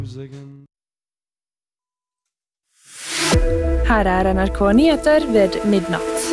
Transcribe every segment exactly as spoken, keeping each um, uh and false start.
Her er N R K Nyheter ved midnatt.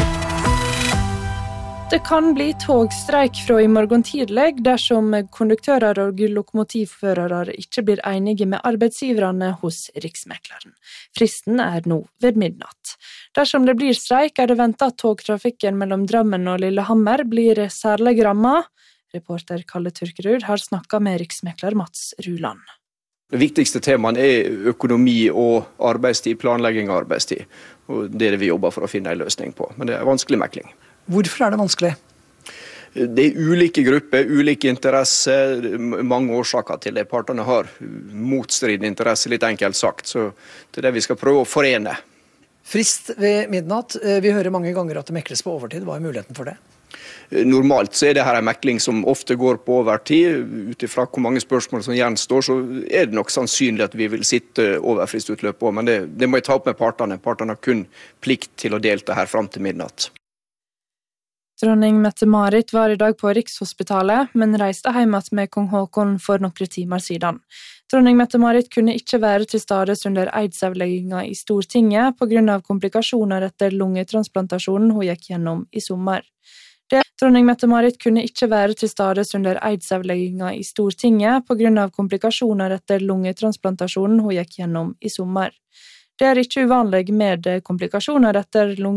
Det kan bli togstreik fra i morgen tidlig dersom konduktører og lokomotivførere ikke blir enige med arbeidsgiverne hos Riksmekleren. Fristen er nå ved midnatt. Dersom det blir streik, er det ventet at togtrafikken mellom Drammen og Lillehammer blir særlig rammet. Reporter Kalle Turkerud har snakket med riksmekler Mats Ruland. Det viktigste temaet er økonomi og arbeidstid, planlegging av arbeidstid. Og det er det vi jobber for å finne en løsning på, men det er vanskelig mekling. Hvorfor er det vanskelig? Det er ulike grupper, ulike interesser, mange årsaker til det. Partene har motstridende interesser, litt enkelt sagt, så det er det vi skal prøve å forene. Frist ved midnatt. Vi hører mange ganger at det mekles på overtid. Hva er muligheten for det? Normalt så er det her en mekling som ofte går på overtid. Utifra hvor mange spørsmål som gjenstår, så er det nok sannsynlig at vi vil sitte over fristutløpet, men det, det må jeg ta opp med partene. Partene har kun plikt til å delta her fram til midnatt. Dronning Mette-Marit var i dag på Rikshospitalet, men reiste hjem med kong Håkon for noen timer siden. Dronning Mette-Marit kunne ikke være til stades under eidsavleggingen i Stortinget på grunn av komplikasjoner etter lungetransplantasjonen hun gikk gjennom i sommer. Det, Dronning Mette-Marit kunne ikke være til stades under eidsavleggingen i Stortinget på grunn av komplikasjoner etter lungetransplantasjonen hun gikk gjennom i sommer. Det er ikke uvanlig med komplikasjoner etter lungetransplantasjonen